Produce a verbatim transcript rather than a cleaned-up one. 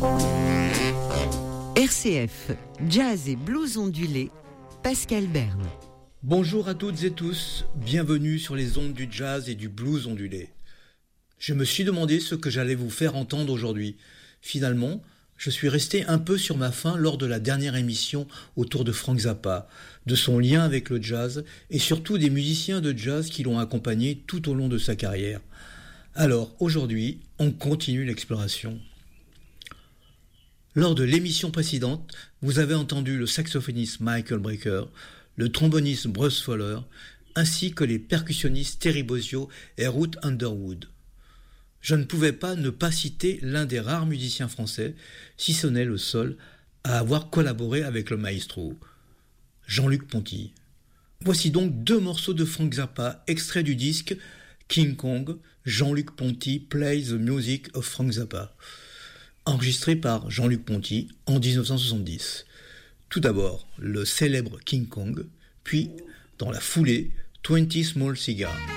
R C F, jazz et blues ondulé, Pascal Berne. Bonjour à toutes et tous, bienvenue sur les ondes du jazz et du blues ondulé. Je me suis demandé ce que j'allais vous faire entendre aujourd'hui. Finalement, je suis resté un peu sur ma faim lors de la dernière émission autour de Frank Zappa, de son lien avec le jazz et surtout des musiciens de jazz qui l'ont accompagné tout au long de sa carrière. Alors, aujourd'hui, on continue l'exploration. Lors de l'émission précédente, vous avez entendu le saxophoniste Michael Brecker, le tromboniste Bruce Fowler, ainsi que les percussionnistes Terry Bozzio et Ruth Underwood. Je ne pouvais pas ne pas citer l'un des rares musiciens français, si ce n'est le seul, à avoir collaboré avec le maestro, Jean-Luc Ponty. Voici donc deux morceaux de Frank Zappa, extraits du disque King Kong, Jean-Luc Ponty Plays the Music of Frank Zappa, enregistré par Jean-Luc Ponty en dix-neuf cent soixante-dix. Tout d'abord, le célèbre King Kong, puis, dans la foulée, Twenty Small Cigars.